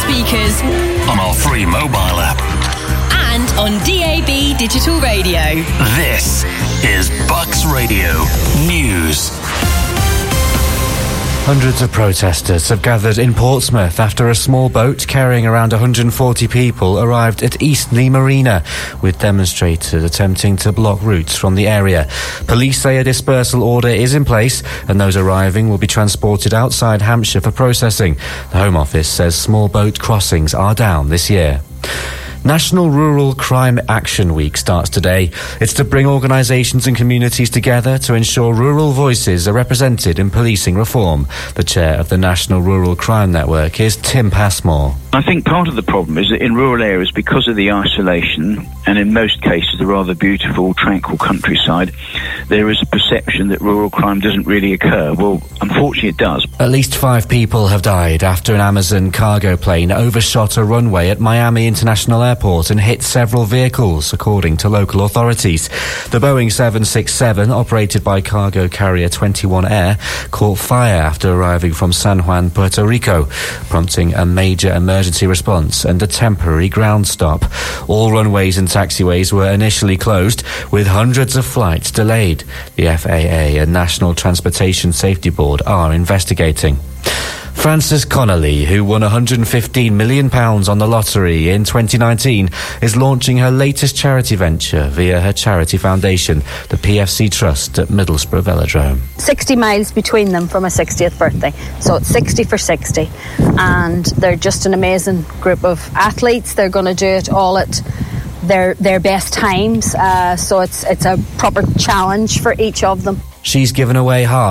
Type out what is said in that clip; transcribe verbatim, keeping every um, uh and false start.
speakers, on our free mobile app, and on D A B digital radio. This is Bucks Radio News. Hundreds of protesters have gathered in Portsmouth after a small boat carrying around one hundred forty people arrived at Eastleigh Marina, with demonstrators attempting to block routes from the area. Police say a dispersal order is in place and those arriving will be transported outside Hampshire for processing. The Home Office says small boat crossings are down this year. National Rural Crime Action Week starts today. It's to bring organisations and communities together to ensure rural voices are represented in policing reform. The chair of the National Rural Crime Network is Tim Passmore. I think part of the problem is that in rural areas, because of the isolation and in most cases the rather beautiful, tranquil countryside, there is a perception that rural crime doesn't really occur. Well, unfortunately it does. At least five people have died after an Amazon cargo plane overshot a runway at Miami International Airport and hit several vehicles, according to local authorities. The Boeing seven sixty-seven, operated by cargo carrier twenty-one Air, caught fire after arriving from San Juan, Puerto Rico, prompting a major emergency response and a temporary ground stop. All runways and taxiways were initially closed, with hundreds of flights delayed. The F A A and National Transportation Safety Board are investigating. Frances Connolly, who won one hundred fifteen million pounds on the lottery in twenty nineteen, is launching her latest charity venture via her charity foundation, the P F C Trust at Middlesbrough Velodrome. sixty miles between them for my sixtieth birthday, so it's sixty for sixty, and they're just an amazing group of athletes. They're going to do it all at their their best times, uh, so it's it's a proper challenge for each of them. She's given away half